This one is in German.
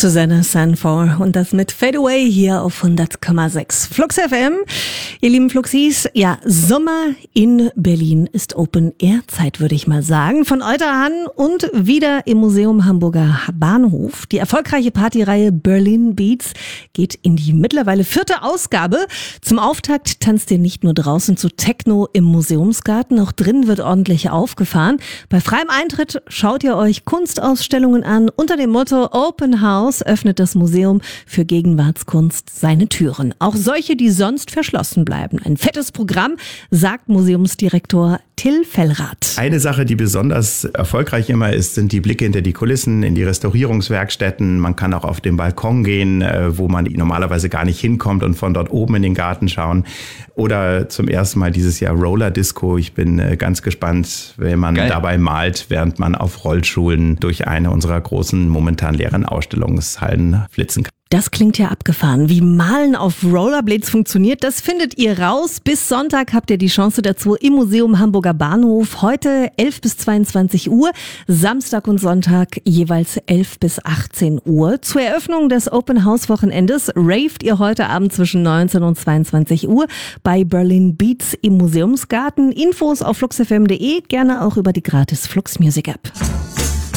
Susanna Sanford und das mit Fade Away hier auf 100,6 Flux FM. Ihr lieben Fluxis, ja, Sommer in Berlin ist Open Air Zeit, würde ich mal sagen. Von heute an und wieder im Museum Hamburger Bahnhof. Die erfolgreiche Partyreihe Berlin Beats geht in die mittlerweile 4. Ausgabe. Zum Auftakt tanzt ihr nicht nur draußen zu Techno im Museumsgarten, auch drin wird ordentlich aufgefahren. Bei freiem Eintritt schaut ihr euch Kunstausstellungen an. Unter dem Motto Open House öffnet das Museum für Gegenwartskunst seine Türen. Auch solche, die sonst verschlossen bleiben. Ein fettes Programm, sagt Museumsdirektor Till Fellrath. Eine Sache, die besonders erfolgreich immer ist, sind die Blicke hinter die Kulissen, in die Restaurierungswerkstätten. Man kann auch auf den Balkon gehen, wo man normalerweise gar nicht hinkommt und von dort oben in den Garten schauen. Oder zum ersten Mal dieses Jahr Roller Disco. Ich bin ganz gespannt, wenn man dabei malt, während man auf Rollschuhen durch eine unserer großen, momentan leeren Ausstellungshallen flitzen kann. Das klingt ja abgefahren. Wie Malen auf Rollerblades funktioniert, das findet ihr raus. Bis Sonntag habt ihr die Chance dazu im Museum Hamburger Bahnhof. Heute 11 bis 22 Uhr, Samstag und Sonntag jeweils 11 bis 18 Uhr. Zur Eröffnung des Open House Wochenendes raved ihr heute Abend zwischen 19 und 22 Uhr bei Berlin Beats im Museumsgarten. Infos auf fluxfm.de, gerne auch über die gratis Flux Music App.